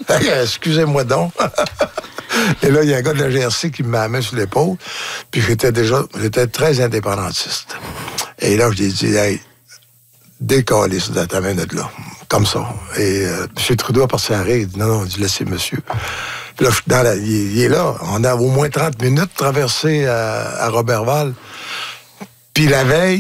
Excusez-moi donc. Et là, il y a un gars de la GRC qui m'a mis sur l'épaule. Puis j'étais très indépendantiste. Et là, je lui ai dit, hey, décalisse de ta main de là. Comme ça. Et M. Trudeau a passé à rire. Il dit, non, laissez monsieur. Puis là, il est là. On a au moins 30 minutes traversé à Robertval. Puis la veille,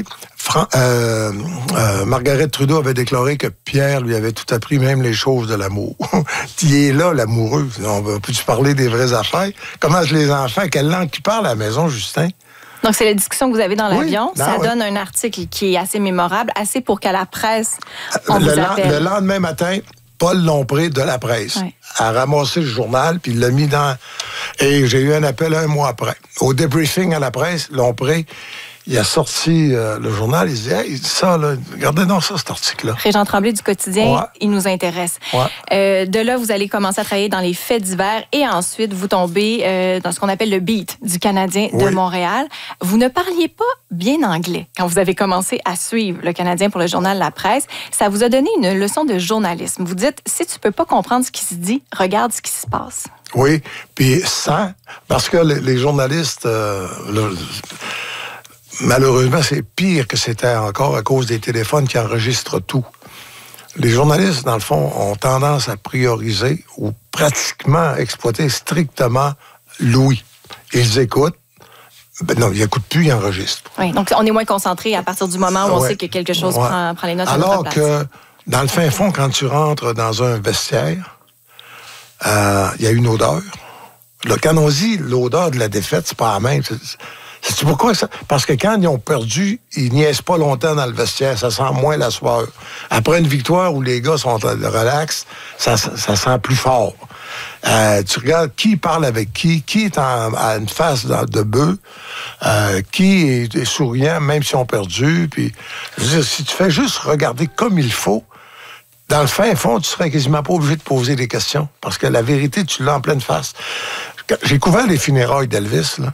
Margaret Trudeau avait déclaré que Pierre lui avait tout appris, même les choses de l'amour. Il est là, l'amoureux. On peut-tu parler des vraies affaires? Comment les enfants, quelle langue qui parlent à la maison, Justin? Donc, c'est la discussion que vous avez dans l'avion. Ça donne un article qui est assez mémorable, assez pour qu'à la presse, on vous appelle. Le lendemain matin, Paul Lompré de la presse a ramassé le journal, puis il l'a mis dans... Et j'ai eu un appel 1 mois après. Au débriefing à la presse, Lompré, il a sorti le journal, il dit, hey, ça, là, regardez donc ça, cet article-là. Régent Tremblay du Quotidien, il nous intéresse. De là, vous allez commencer à travailler dans les faits divers et ensuite, vous tombez dans ce qu'on appelle le beat du Canadien de Montréal. Vous ne parliez pas bien anglais quand vous avez commencé à suivre le Canadien pour le journal La Presse. Ça vous a donné une leçon de journalisme. Vous dites, si tu peux pas comprendre ce qui se dit, regarde ce qui se passe. Oui, puis ça, parce que les journalistes... Malheureusement, c'est pire que c'était encore à cause des téléphones qui enregistrent tout. Les journalistes, dans le fond, ont tendance à prioriser ou pratiquement exploiter strictement l'ouïe. Ils écoutent. Ben non, ils n'écoutent plus, ils enregistrent. Oui, donc on est moins concentré à partir du moment où on sait que quelque chose prend les notes à notre place. Alors que, dans le fin fond, quand tu rentres dans un vestiaire, il y a une odeur. Là, quand on dit l'odeur de la défaite, c'est pas la même. Sais-tu pourquoi ça? Parce que quand ils ont perdu, ils niaisent pas longtemps dans le vestiaire. Ça sent moins la sueur. Après une victoire où les gars sont relax, ça sent plus fort. Tu regardes qui parle avec qui est à une face de bœuf, qui est souriant, même si on perdu. Puis, je veux dire, si tu fais juste regarder comme il faut, dans le fin fond, tu serais quasiment pas obligé de poser des questions. Parce que la vérité, tu l'as en pleine face. J'ai couvert les funérailles d'Elvis, là.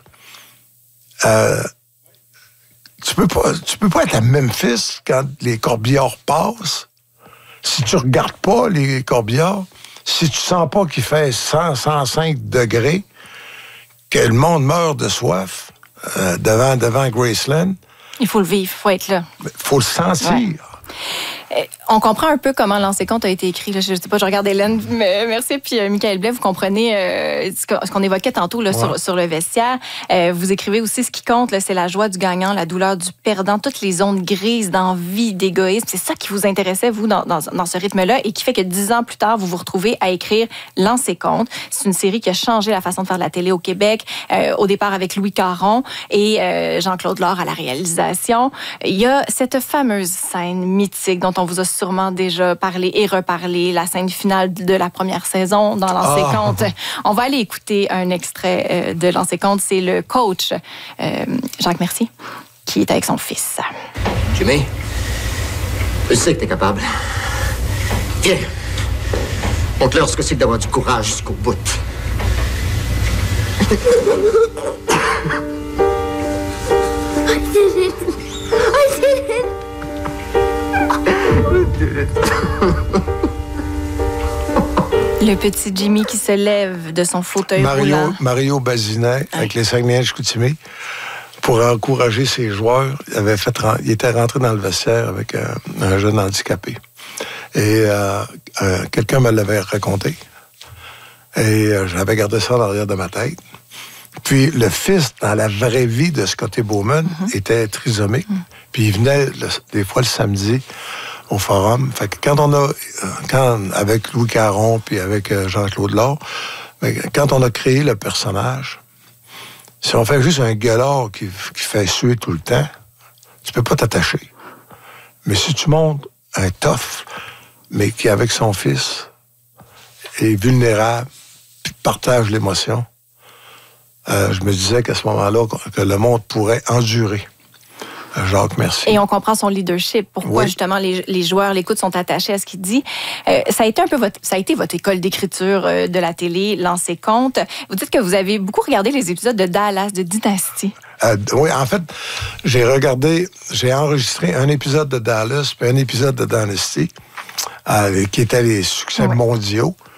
Tu peux pas être à Memphis quand les corbillards passent. Si tu regardes pas les corbillards, si tu sens pas qu'il fait 100, 105 degrés, que le monde meurt de soif devant Graceland. Il faut le vivre, il faut être là. Il faut le sentir. Ouais. On comprend un peu comment Lancer compte a été écrit. Là, je ne sais pas, je regarde Hélène, mais merci. Puis Michael Blais, vous comprenez ce qu'on évoquait tantôt là, sur le vestiaire. Vous écrivez aussi ce qui compte, là, c'est la joie du gagnant, la douleur du perdant, toutes les zones grises d'envie, d'égoïsme. C'est ça qui vous intéressait, vous, dans ce rythme-là, et qui fait que 10 ans plus tard, vous vous retrouvez à écrire Lancer compte. C'est une série qui a changé la façon de faire de la télé au Québec, au départ avec Louis Caron et Jean-Claude Laure à la réalisation. Il y a cette fameuse scène mythique dont on vous a sûrement déjà parlé et reparlé, la scène finale de la première saison dans Lancer compte. On va aller écouter un extrait de Lancer compte. C'est le coach, Jacques Mercier, qui est avec son fils. Jimmy, je sais que t'es capable. Viens, montre-leur ce que c'est d'avoir du courage jusqu'au bout. I did it. I did it. Le petit Jimmy qui se lève de son fauteuil roulant. Mario Bazinet, avec les Saguenay-Chicoutimi, pour encourager ses joueurs, il était rentré dans le vestiaire avec un jeune handicapé. Et quelqu'un me l'avait raconté. Et j'avais gardé ça dans l'arrière de ma tête. Puis le fils, dans la vraie vie de Scotty Bowman, était trisomique. Puis il venait des fois le samedi au forum. Fait que avec Louis Caron puis avec Jean-Claude Laure, quand on a créé le personnage, si on fait juste un gueulard qui fait suer tout le temps, tu peux pas t'attacher. Mais si tu montes un tough, mais qui, avec son fils, est vulnérable, puis partage l'émotion, je me disais qu'à ce moment-là, que le monde pourrait endurer Jacques Mercier. Et on comprend son leadership. Pourquoi, justement, les joueurs, l'écoute, sont attachés à ce qu'il dit. Ça a été votre école d'écriture de la télé, Lancer compte. Vous dites que vous avez beaucoup regardé les épisodes de Dallas, de Dynasty. Oui, en fait, j'ai enregistré un épisode de Dallas puis un épisode de Dynasty, qui étaient les succès mondiaux.